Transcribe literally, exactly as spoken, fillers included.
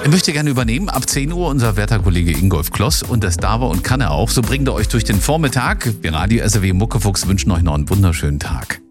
Er möchte gerne übernehmen. Ab zehn Uhr unser Wetterkollege Ingolf Kloss. Und das darf er und kann er auch. So bringt er euch durch den Vormittag. Wir Radio S R W Muckefuchs wünschen euch noch einen wunderschönen Tag.